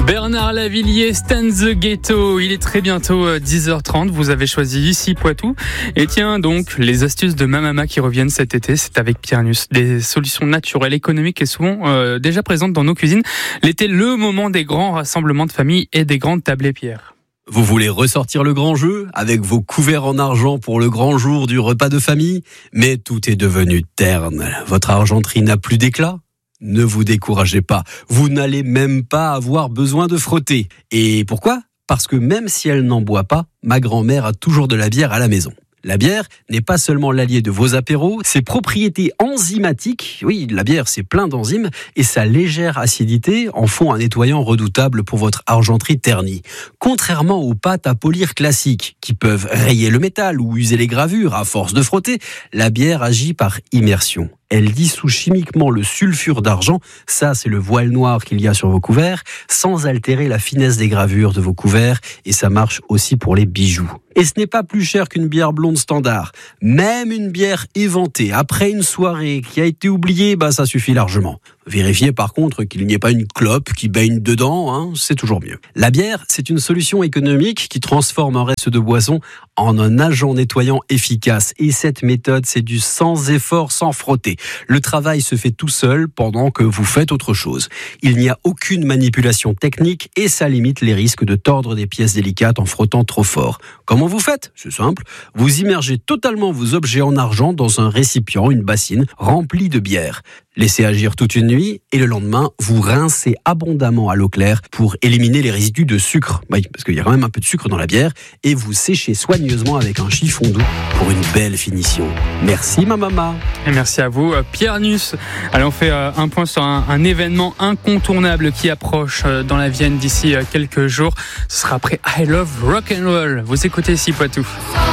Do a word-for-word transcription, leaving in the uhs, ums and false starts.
Bernard Lavilliers, Stan the Ghetto. Il est très bientôt dix heures trente. Vous avez choisi ici Poitou. Et tiens donc, les astuces de Mamama qui reviennent cet été, c'est avec Pierre Nuss. Des solutions naturelles, économiques et souvent euh, déjà présentes dans nos cuisines. L'été, le moment des grands rassemblements de famille et des grandes tablées Pierre. Vous voulez ressortir le grand jeu avec vos couverts en argent pour le grand jour du repas de famille, mais tout est devenu terne. Votre argenterie n'a plus d'éclat ? Ne vous découragez pas, vous n'allez même pas avoir besoin de frotter. Et pourquoi ? Parce que même si elle n'en boit pas, ma grand-mère a toujours de la bière à la maison. La bière n'est pas seulement l'allié de vos apéros, ses propriétés enzymatiques, oui, la bière c'est plein d'enzymes, et sa légère acidité en font un nettoyant redoutable pour votre argenterie ternie. Contrairement aux pâtes à polir classiques, qui peuvent rayer le métal ou user les gravures à force de frotter, la bière agit par immersion. Elle dissout chimiquement le sulfure d'argent, ça c'est le voile noir qu'il y a sur vos couverts, sans altérer la finesse des gravures de vos couverts, et ça marche aussi pour les bijoux. Et ce n'est pas plus cher qu'une bière blonde standard. Même une bière éventée après une soirée qui a été oubliée, bah ça suffit largement. Vérifiez par contre qu'il n'y ait pas une clope qui baigne dedans, hein, c'est toujours mieux. La bière, c'est une solution économique qui transforme un reste de boisson en un agent nettoyant efficace. Et cette méthode, c'est du sans effort, sans frotter. Le travail se fait tout seul pendant que vous faites autre chose. Il n'y a aucune manipulation technique et ça limite les risques de tordre des pièces délicates en frottant trop fort. Comment vous faites ? C'est simple. Vous immergez totalement vos objets en argent dans un récipient, une bassine remplie de bière. Laissez agir toute une nuit et le lendemain, vous rincez abondamment à l'eau claire pour éliminer les résidus de sucre. Oui, parce qu'il y a quand même un peu de sucre dans la bière. Et vous séchez soigneusement avec un chiffon doux pour une belle finition. Merci ma maman. Et merci à vous, Pierre Nuss. Allez, on fait un point sur un, un événement incontournable qui approche dans la Vienne d'ici quelques jours. Ce sera après I Love Rock'n'Roll. Vous écoutez ici Poitou.